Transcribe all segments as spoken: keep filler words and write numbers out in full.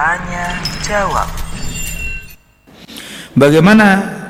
Tanya jawab. Bagaimana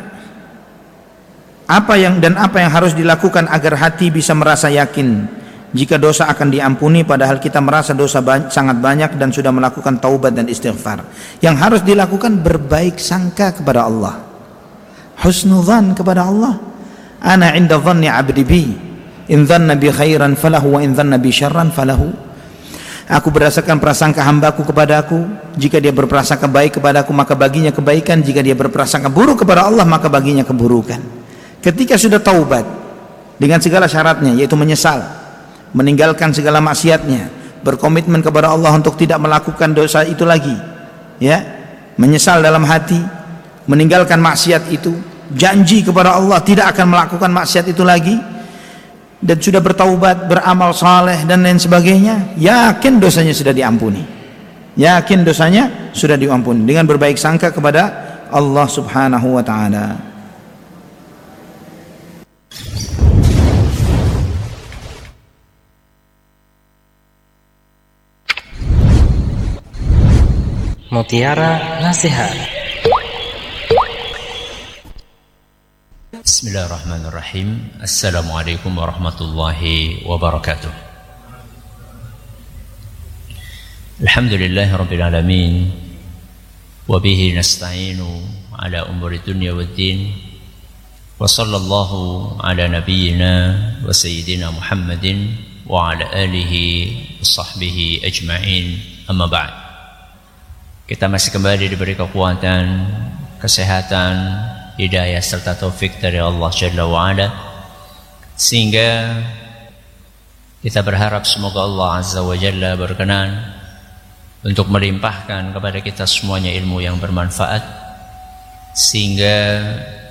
apa yang dan apa yang harus dilakukan agar hati bisa merasa yakin jika dosa akan diampuni, padahal kita merasa dosa ba- sangat banyak dan sudah melakukan taubat dan istighfar. Yang harus dilakukan berbaik sangka kepada Allah, husnudzan kepada Allah. Ana 'inda dhanni 'abdi bi, in dhanna bi khairan falahu wa in dhanna bi syarran falahu. Aku berdasarkan prasangka hambaku kepadaku, jika dia berprasangka baik kepadaku maka baginya kebaikan, jika dia berprasangka buruk kepada Allah maka baginya keburukan. Ketika sudah taubat dengan segala syaratnya, yaitu menyesal, meninggalkan segala maksiatnya, berkomitmen kepada Allah untuk tidak melakukan dosa itu lagi, ya, menyesal dalam hati, meninggalkan maksiat itu, janji kepada Allah tidak akan melakukan maksiat itu lagi, dan sudah bertaubat, beramal saleh dan lain sebagainya, yakin dosanya sudah diampuni, yakin dosanya sudah diampuni dengan berbaik sangka kepada Allah Subhanahu wa ta'ala. Mutiara Nasihat. Bismillahirrahmanirrahim. Assalamualaikum warahmatullahi wabarakatuh. Alhamdulillahi rabbil alamin, wa bihi nasta'inu ala umuri dunya waddin, wa sallallahu ala nabiyyina wa sayyidina Muhammadin wa ala alihi wa sahbihi ajma'in, amma ba'd. Kita masih kembali diberi kekuatan, kesehatan, hidayah serta taufik dari Allah Jalla wa'ala, sehingga kita berharap semoga Allah Azza wa Jalla berkenan untuk melimpahkan kepada kita semuanya ilmu yang bermanfaat, sehingga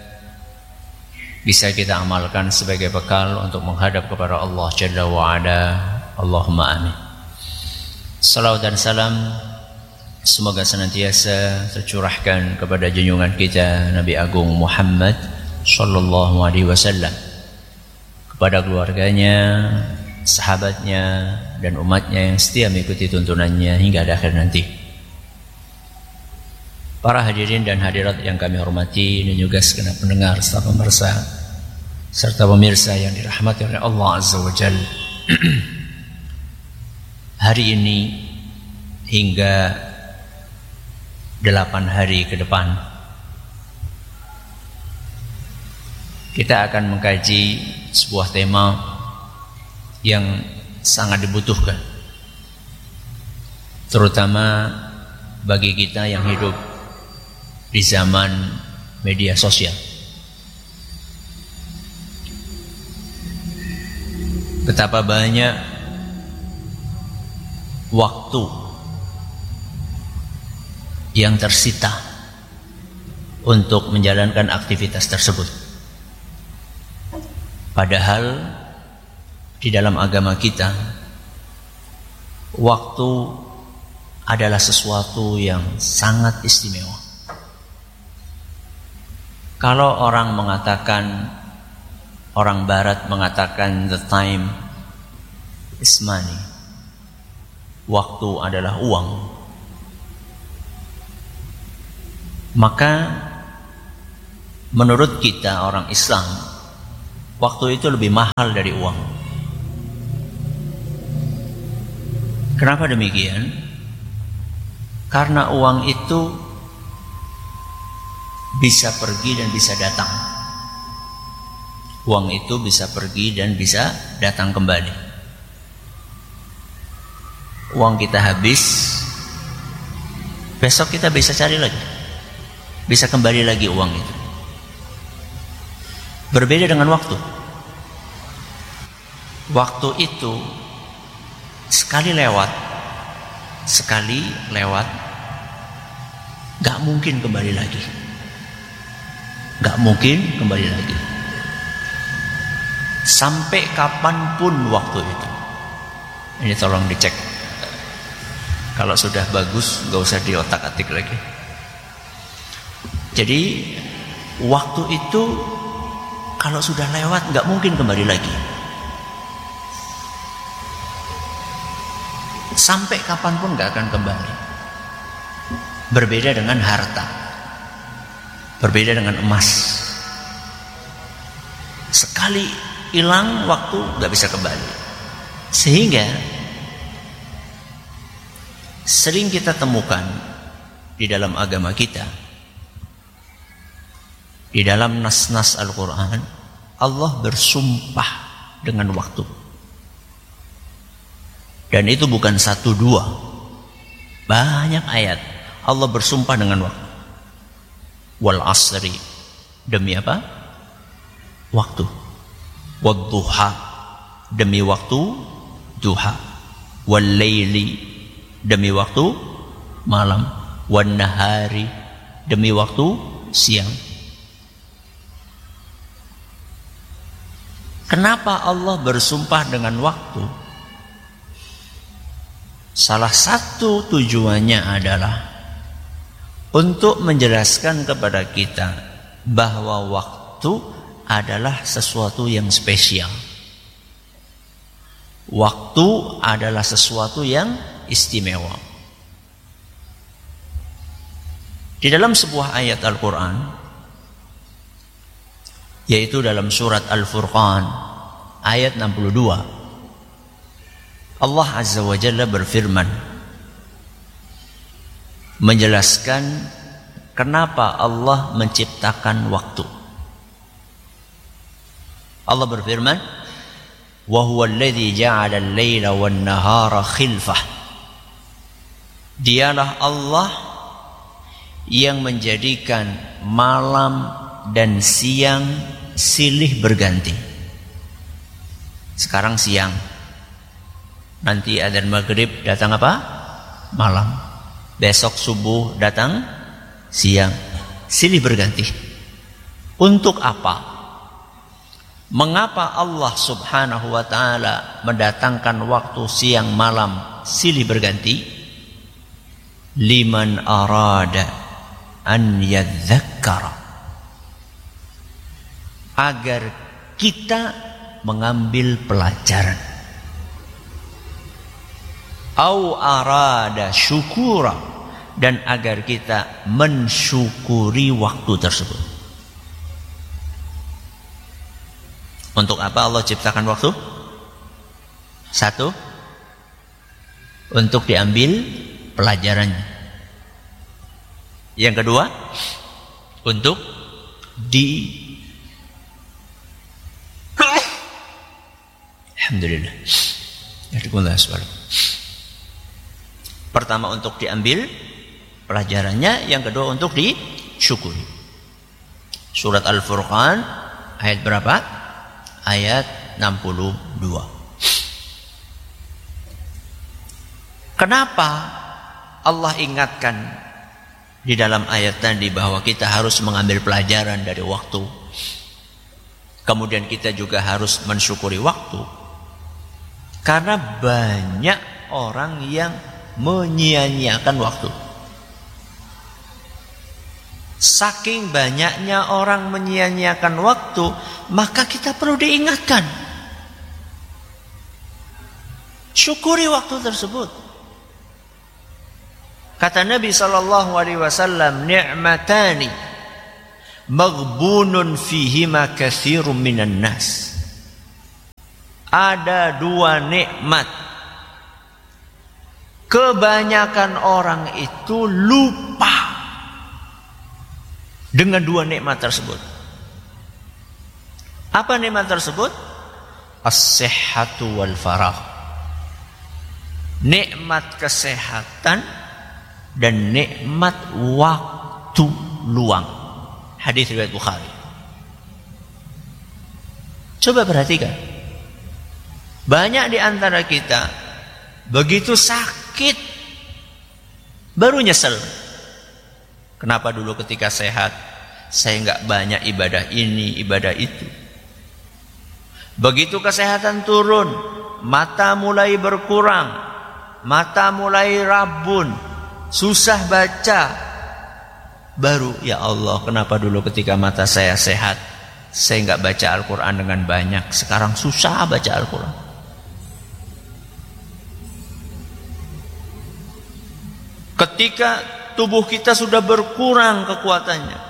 bisa kita amalkan sebagai bekal untuk menghadap kepada Allah Jalla wa'ala. Allahumma amin. Salawat dan salam semoga senantiasa tercurahkan kepada junjungan kita Nabi Agung Muhammad sallallahu alaihi wasallam, kepada keluarganya, sahabatnya dan umatnya yang setia mengikuti tuntunannya hingga akhir nanti. Para hadirin dan hadirat yang kami hormati, dan juga segenap pendengar serta pemirsa serta pemirsa yang dirahmati oleh Allah Azza wa Jalla. Hari ini hingga delapan hari ke depan kita akan mengkaji sebuah tema yang sangat dibutuhkan, terutama bagi kita yang hidup di zaman media sosial. Betapa banyak waktu yang tersita untuk menjalankan aktivitas tersebut. Padahal di dalam agama kita, waktu adalah sesuatu yang sangat istimewa. Kalau orang mengatakan, orang barat mengatakan the time is money, waktu adalah uang, maka menurut kita orang Islam, waktu itu lebih mahal dari uang. Kenapa demikian? Karena uang itu bisa pergi dan bisa datang. Uang itu bisa pergi dan bisa datang kembali. Uang kita habis, besok kita bisa cari lagi, bisa kembali lagi uang itu. Berbeda dengan waktu. Waktu itu sekali lewat, sekali lewat, gak mungkin kembali lagi. Gak mungkin kembali lagi. Sampai kapanpun waktu itu. Ini tolong dicek. Kalau sudah bagus, gak usah diotak-atik lagi. Jadi waktu itu kalau sudah lewat gak mungkin kembali lagi. Sampai kapanpun gak akan kembali. Berbeda dengan harta, berbeda dengan emas. Sekali hilang waktu gak bisa kembali. Sehingga sering kita temukan di dalam agama kita, di dalam nas-nas Al-Quran, Allah bersumpah dengan waktu. Dan itu bukan satu dua, banyak ayat Allah bersumpah dengan waktu. Wal asri, demi apa? Waktu. Wad duha, demi waktu duha. Wal laili, demi waktu malam. Wan nahari, demi waktu siang. Kenapa Allah bersumpah dengan waktu? Salah satu tujuannya adalah untuk menjelaskan kepada kita bahwa waktu adalah sesuatu yang spesial. Waktu adalah sesuatu yang istimewa. Di dalam sebuah ayat Al-Quran, yaitu dalam surat Al-Furqan ayat enam puluh dua, Allah Azza wa Jalla berfirman menjelaskan kenapa Allah menciptakan waktu. Allah berfirman, "Wa huwa alladzi ja'ala al-laila wan-nahara khilfah." Dialah Allah yang menjadikan malam dan siang silih berganti. Sekarang siang, nanti adzan maghrib datang apa? Malam. Besok subuh datang siang, silih berganti. Untuk apa? Mengapa Allah Subhanahu wa ta'ala mendatangkan waktu siang malam silih berganti? Liman arada an yadzakkara, agar kita mengambil pelajaran. Au arada syukura, dan agar kita mensyukuri waktu tersebut. Untuk apa Allah ciptakan waktu? Satu, untuk diambil pelajarannya. Yang kedua, untuk di Alhamdulillah. Pertama untuk diambil pelajarannya, yang kedua untuk disyukuri. Surat Al-Furqan ayat berapa? Ayat enam puluh dua. Kenapa Allah ingatkan di dalam ayat tadi bahwa kita harus mengambil pelajaran dari waktu? Kemudian kita juga harus mensyukuri waktu. Karena banyak orang yang menyia-nyiakan waktu. Saking banyaknya orang menyia-nyiakan waktu, maka kita perlu diingatkan. Syukuri waktu tersebut. Kata Nabi sallallahu alaihi wasallam, ni'matani maghbunun fihima katsirun minan nas. Ada dua nikmat, kebanyakan orang itu lupa dengan dua nikmat tersebut. Apa nikmat tersebut? As-sihhatu wal faragh. Nikmat kesehatan dan nikmat waktu luang. Hadis riwayat Bukhari. Coba perhatikan. Banyak di antara kita begitu sakit baru nyesel. Kenapa dulu ketika sehat saya nggak banyak ibadah ini, ibadah itu. Begitu kesehatan turun, mata mulai berkurang, mata mulai rabun, susah baca. Baru, ya Allah, kenapa dulu ketika mata saya sehat saya nggak baca Al-Quran dengan banyak, sekarang susah baca Al-Quran. Ketika tubuh kita sudah berkurang kekuatannya.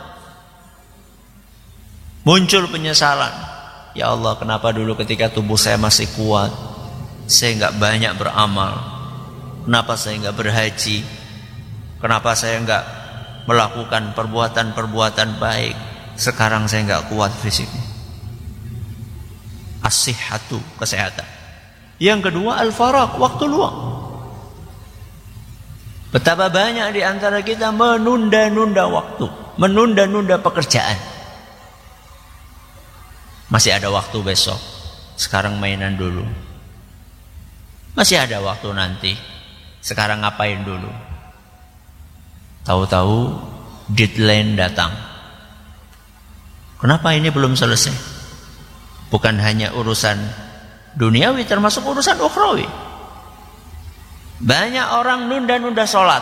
Muncul penyesalan. Ya Allah, kenapa dulu ketika tubuh saya masih kuat, saya nggak banyak beramal? Kenapa saya nggak berhaji? Kenapa saya nggak melakukan perbuatan-perbuatan baik? Sekarang saya nggak kuat fisiknya. As-sihhatu, kesehatan. Yang kedua, al-faraq, waktu luang. Betapa banyak di antara kita menunda-nunda waktu, menunda-nunda pekerjaan. Masih ada waktu besok, sekarang mainan dulu. Masih ada waktu nanti, sekarang ngapain dulu. Tahu-tahu deadline datang. Kenapa ini belum selesai? Bukan hanya urusan duniawi, termasuk urusan ukhrawi. Banyak orang nunda-nunda sholat.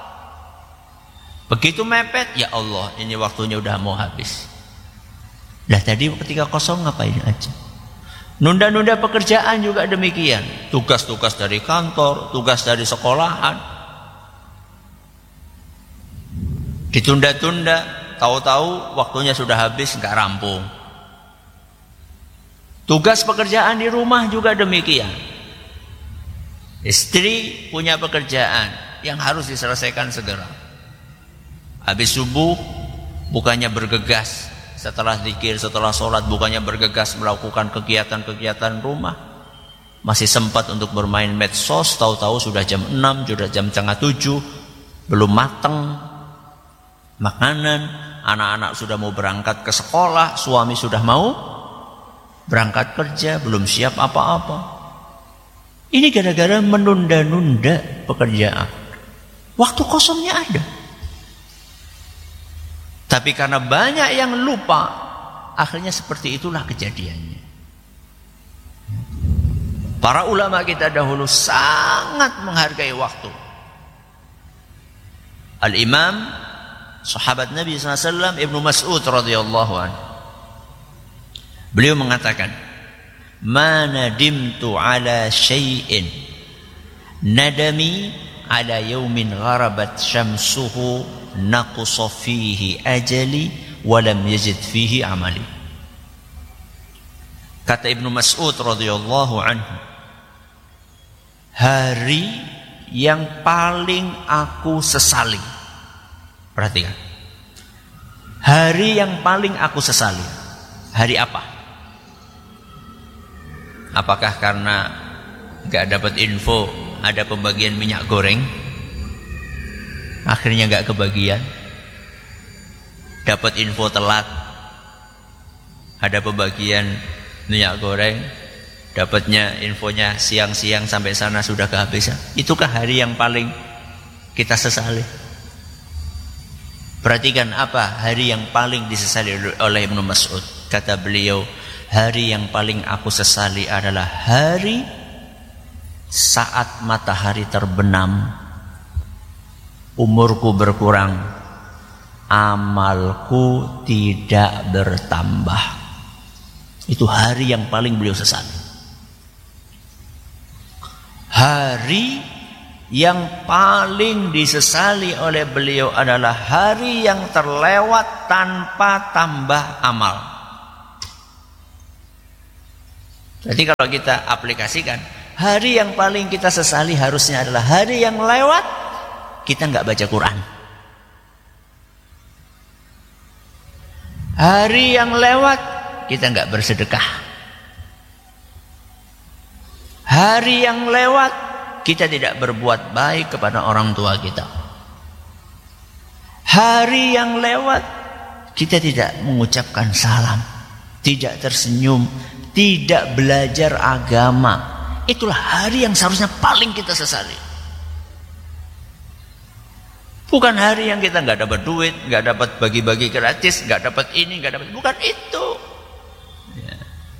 Begitu mepet, ya Allah, ini waktunya udah mau habis. Lah tadi ketika kosong ngapain aja? Nunda-nunda pekerjaan juga demikian. Tugas-tugas dari kantor, tugas dari sekolahan, ditunda-tunda, tahu-tahu waktunya sudah habis, nggak rampung. Tugas pekerjaan di rumah juga demikian. Istri punya pekerjaan yang harus diselesaikan segera. Habis subuh bukannya bergegas, setelah zikir, setelah sholat bukannya bergegas melakukan kegiatan-kegiatan rumah. Masih sempat untuk bermain medsos, tahu-tahu sudah jam enam, sudah jam setengah tujuh, belum mateng makanan, anak-anak sudah mau berangkat ke sekolah, suami sudah mau berangkat kerja, belum siap apa-apa. Ini gara-gara menunda-nunda pekerjaan. Waktu kosongnya ada. Tapi karena banyak yang lupa, akhirnya seperti itulah kejadiannya. Para ulama kita dahulu sangat menghargai waktu. Al-Imam sahabat Nabi shallallahu alaihi wasallam Ibnu Mas'ud radhiyallahu anhu, beliau mengatakan, "Ma nadimtu ala syai'in nadami ala yaumin gharabat syamsuhu naqsa fihi ajali wa lam yajid fihi amali." Kata Ibnu Mas'ud radhiyallahu anhu, hari yang paling aku sesali, perhatikan, hari yang paling aku sesali, hari apa? Apakah karena gak dapat info ada pembagian minyak goreng, akhirnya gak kebagian? Dapat info telat, ada pembagian minyak goreng, dapatnya infonya siang-siang, sampai sana sudah kehabisan. Itukah hari yang paling kita sesali? Perhatikan apa hari yang paling disesali oleh Ibnu Mas'ud. Kata beliau, hari yang paling aku sesali adalah hari saat matahari terbenam, umurku berkurang, amalku tidak bertambah. Itu hari yang paling beliau sesali. Hari yang paling disesali oleh beliau adalah hari yang terlewat tanpa tambah amal. Jadi kalau kita aplikasikan, hari yang paling kita sesali harusnya adalah hari yang lewat kita nggak baca Quran. Hari yang lewat kita nggak bersedekah. Hari yang lewat kita tidak berbuat baik kepada orang tua kita. Hari yang lewat kita tidak mengucapkan salam, tidak tersenyum, tidak belajar agama. Itulah hari yang seharusnya paling kita sesali. Bukan hari yang kita nggak dapat duit, nggak dapat bagi-bagi gratis, nggak dapat ini, nggak dapat. Bukan itu. Ya.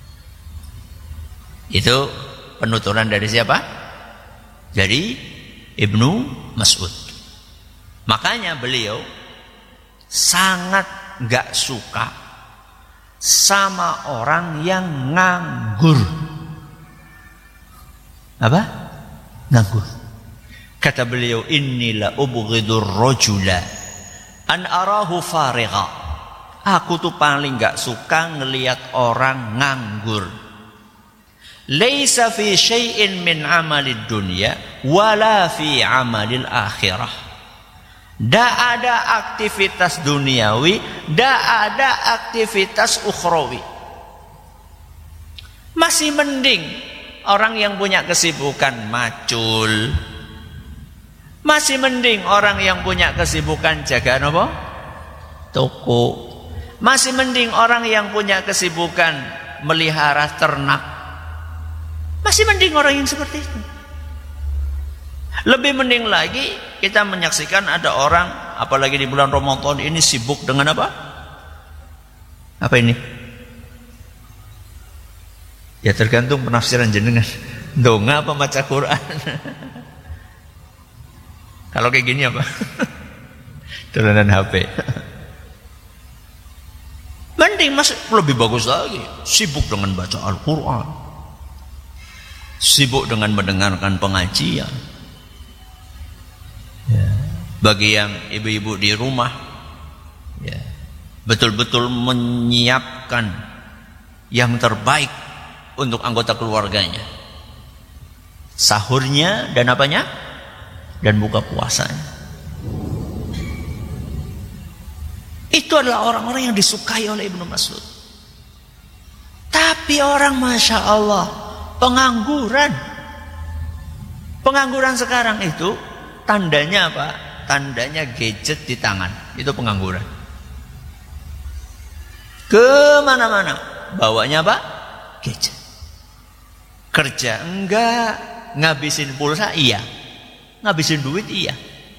Itu penuturan dari siapa? Dari Ibnu Mas'ud. Makanya beliau sangat nggak suka sama orang yang nganggur. Apa? Nganggur. Kata beliau, inni la ubghidur rajula an arahu farigha. Aku tuh paling gak suka ngelihat orang nganggur. Laisa fi syai'in min amalid dunya wala fi amalil akhirah. Tidak ada aktivitas duniawi, tidak ada aktivitas ukhrawi. Masih mending orang yang punya kesibukan macul. Masih mending orang yang punya kesibukan jaga apa? Toko. Masih mending orang yang punya kesibukan melihara ternak. Masih mending orang yang seperti itu. Lebih mending lagi kita menyaksikan ada orang, apalagi di bulan Ramadan ini, sibuk dengan apa? Apa ini? Ya tergantung penafsiran jenengan. Donga apa baca Quran? Kalau kayak gini apa? Tulanan H P. Mending masih lebih bagus lagi, sibuk dengan baca Al-Quran, sibuk dengan mendengarkan pengajian. Ya. Bagi yang ibu-ibu di rumah, ya, betul-betul menyiapkan yang terbaik untuk anggota keluarganya, sahurnya dan apanya, dan buka puasanya. Itu adalah orang-orang yang disukai oleh Ibnu Mas'ud. Tapi orang Masya Allah pengangguran, pengangguran sekarang itu tandanya apa? Tandanya gadget di tangan. Itu pengangguran. Kemana-mana bawanya apa? Gadget. Kerja enggak, ngabisin pulsa iya, ngabisin duit iya.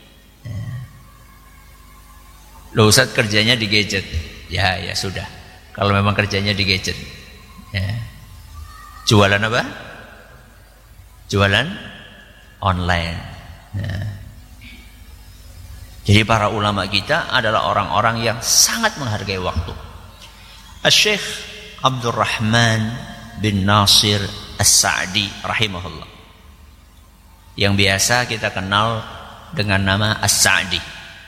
Loh Ustaz kerjanya di gadget. Ya ya sudah, kalau memang kerjanya di gadget, ya. Jualan apa? Jualan online. Nah. Jadi para ulama kita adalah orang-orang yang sangat menghargai waktu. Asy-Syaikh Abdurrahman bin Nasir As-Sa'di rahimahullah, yang biasa kita kenal dengan nama As-Sa'di.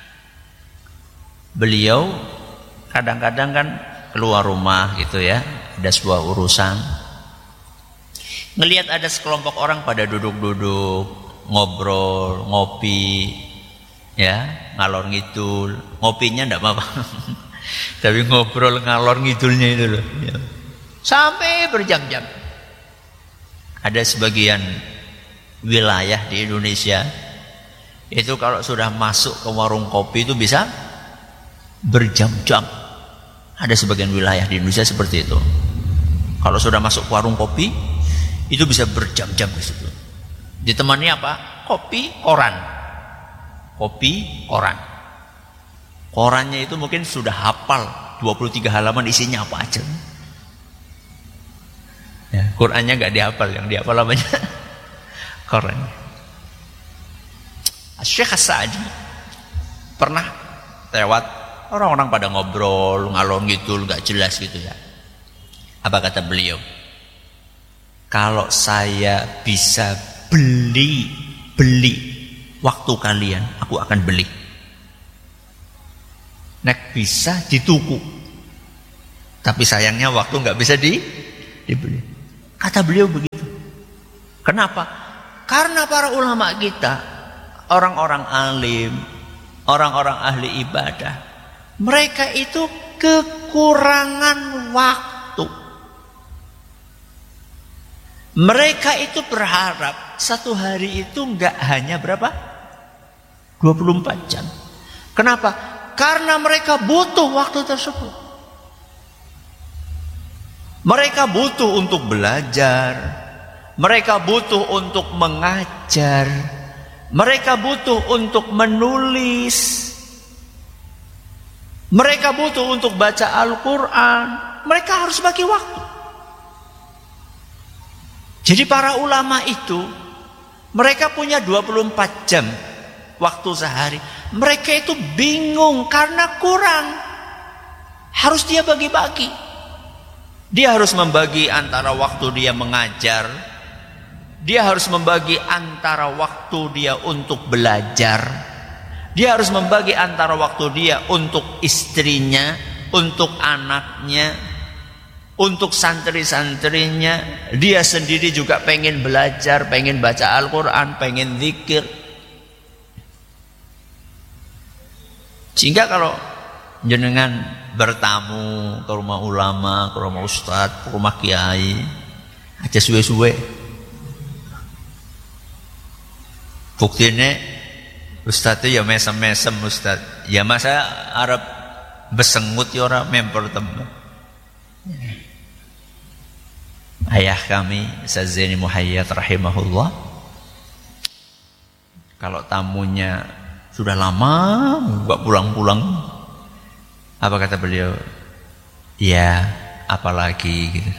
Beliau kadang-kadang kan keluar rumah gitu ya, ada sebuah urusan, ngelihat ada sekelompok orang pada duduk-duduk, ngobrol, ngopi, ya, ngalor ngidul. Ngopinya enggak apa-apa, tapi ngobrol ngalor ngidulnya itu loh, ya. Sampai berjam-jam. Ada sebagian wilayah di Indonesia itu kalau sudah masuk ke warung kopi itu bisa berjam-jam. Ada sebagian wilayah di Indonesia seperti itu. Kalau sudah masuk ke warung kopi itu bisa berjam-jam di situ. Ditemani apa? Kopi, koran. Kopi, koran. Korannya itu mungkin sudah hafal dua puluh tiga halaman isinya apa aja. Ya, Qurannya enggak dihafal, yang dihafal apanya? Korannya. Syekh As-Sa'di pernah lewat, orang-orang pada ngobrol, ngalor ngidul, enggak jelas gitu ya. Apa kata beliau? Kalau saya bisa beli beli waktu kalian, aku akan beli. Nek bisa dituku, tapi sayangnya waktu nggak bisa di dibeli. Kata beliau begitu. Kenapa? Karena para ulama kita, orang-orang alim, orang-orang ahli ibadah, mereka itu kekurangan waktu. Mereka itu berharap satu hari itu enggak hanya berapa? dua puluh empat jam. Kenapa? Karena mereka butuh waktu tersebut. Mereka butuh untuk belajar. Mereka butuh untuk mengajar. Mereka butuh untuk menulis. Mereka butuh untuk baca Al-Quran. Mereka harus bagi waktu. Jadi para ulama itu, mereka punya dua puluh empat jam waktu sehari. Mereka itu bingung karena kurang. Harus dia bagi-bagi. Dia harus membagi antara waktu dia mengajar Dia harus membagi antara waktu dia untuk belajar. Dia harus membagi antara waktu dia untuk istrinya, untuk anaknya, untuk santri-santrinya. Dia sendiri juga pengen belajar, pengen baca Al-Quran, pengen zikir. Sehingga kalau jenengan bertamu ke rumah ulama, ke rumah ustadz, ke rumah kiai, aja suwe-suwe. Buktinya ustadz itu ya mesem-mesem ustadz. Ya masa Arab besengut ya orang member temen. Ayah kami Ustaz Zaini Muhayyad rahimahullah, kalau tamunya sudah lama nggak pulang-pulang, apa kata beliau? Ya apalagi gitu.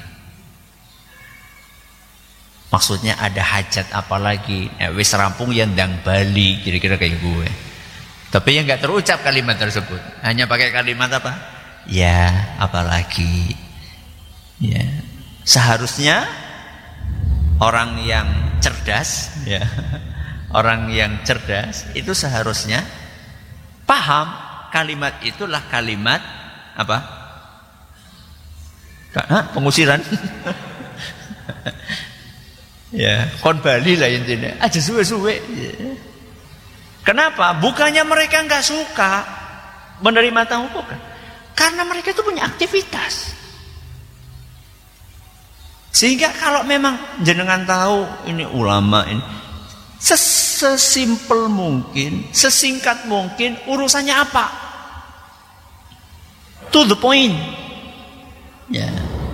Maksudnya ada hajat apa lagi? Ya, wis rampung yang ndang bali, kira-kira kayak gue. Tapi yang nggak terucap kalimat tersebut, hanya pakai kalimat apa? Ya, apalagi. Ya, seharusnya orang yang cerdas, ya, orang yang cerdas itu seharusnya paham kalimat itulah kalimat apa? Hah? Pengusiran. Ya, kon bali lah intinya. Aja suwe-suwe. Ya. Kenapa? Bukannya mereka nggak suka menerima tamu bukan? Karena mereka itu punya aktivitas. Sehingga kalau memang jenengan tahu ini ulama ini, sesimpel mungkin, sesingkat mungkin urusannya apa? To the point. Ya.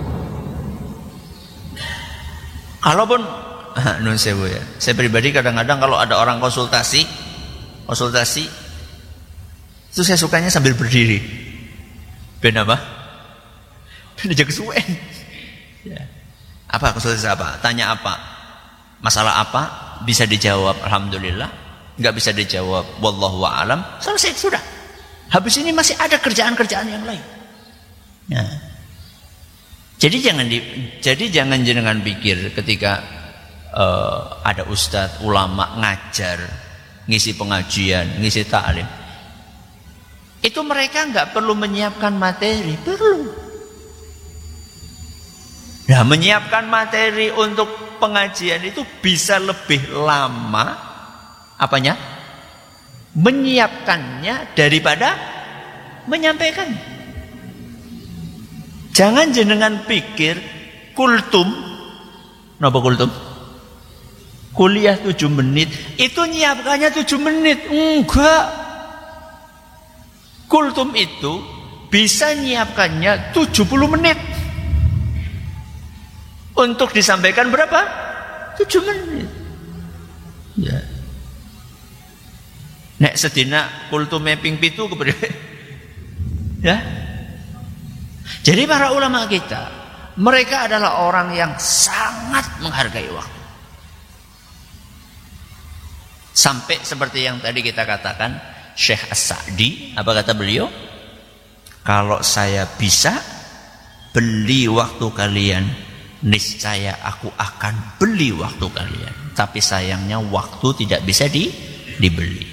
Kalaupun nun sewu ya. Saya pribadi kadang-kadang kalau ada orang konsultasi, konsultasi, itu saya sukanya sambil berdiri. Ben apa? Ben aja kesuwen. Ya. Apa konsultasi apa? Tanya apa? Masalah apa? Bisa dijawab alhamdulillah. Enggak bisa dijawab wallahu a'lam. Selesai sudah. Habis ini masih ada kerjaan-kerjaan yang lain. Ya. Jadi jangan di, jadi jangan jenengan pikir ketika Uh, ada ustadz, ulama ngajar, ngisi pengajian, ngisi ta'lim, itu mereka nggak perlu menyiapkan materi, perlu. Nah, menyiapkan materi untuk pengajian itu bisa lebih lama, apanya? Menyiapkannya daripada menyampaikan. Jangan jenengan pikir kultum, napa kultum? Kuliah tujuh menit, itu nyiapkannya tujuh menit. Enggak. Kultum itu bisa nyiapkannya tujuh puluh menit. Untuk disampaikan berapa? tujuh menit. Ya. Nek sedina kultum mapping pitu kepada. Ya. Jadi para ulama kita, mereka adalah orang yang sangat menghargai waktu. Sampai seperti yang tadi kita katakan, Syekh As-Sa'di, apa kata beliau? Kalau saya bisa beli waktu kalian, niscaya aku akan beli waktu kalian. Tapi sayangnya waktu tidak bisa di, dibeli.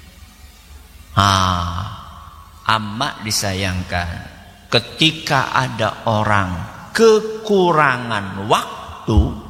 Ah, amat disayangkan ketika ada orang kekurangan waktu,